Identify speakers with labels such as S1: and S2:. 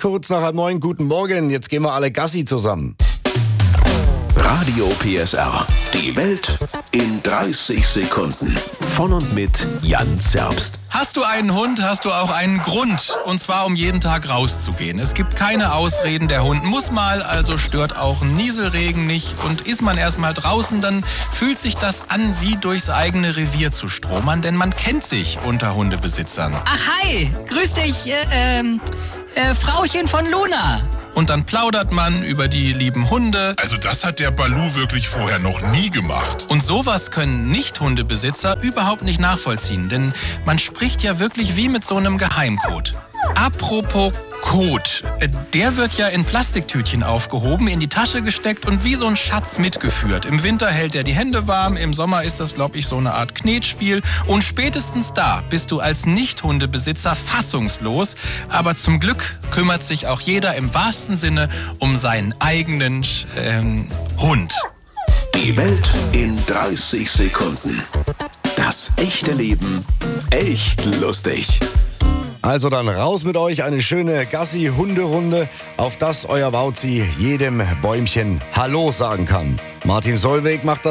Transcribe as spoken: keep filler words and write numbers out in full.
S1: kurz nach halb neun. Guten Morgen, jetzt gehen wir alle Gassi zusammen.
S2: Radio P S R. Die Welt in dreißig Sekunden. Von und mit Jan Zerbst.
S3: Hast du einen Hund, hast du auch einen Grund. Und zwar, um jeden Tag rauszugehen. Es gibt keine Ausreden, der Hund muss mal, also stört auch ein Nieselregen nicht. Und ist man erst mal draußen, dann fühlt sich das an, wie durchs eigene Revier zu stromern. Denn man kennt sich unter Hundebesitzern.
S4: Ach, hi, grüß dich, äh, ähm, äh, Frauchen von Luna.
S3: Und dann plaudert man über die lieben Hunde.
S5: Also das hat der Balu wirklich vorher noch nie gemacht.
S3: Und sowas können Nicht-Hundebesitzer überhaupt nicht nachvollziehen, denn man spricht ja wirklich wie mit so einem Geheimcode. Apropos Code, der wird ja in Plastiktütchen aufgehoben, in die Tasche gesteckt und wie so ein Schatz mitgeführt. Im Winter hält er die Hände warm, im Sommer ist das, glaube ich, so eine Art Knetspiel. Und spätestens da bist du als Nicht-Hundebesitzer fassungslos. Aber zum Glück kümmert sich auch jeder im wahrsten Sinne um seinen eigenen ähm, Hund.
S2: Die Welt in dreißig Sekunden. Das echte Leben echt lustig.
S1: Also dann raus mit euch, eine schöne Gassi-Hunderunde, auf das euer Wauzi jedem Bäumchen Hallo sagen kann. Martin Solveig macht das.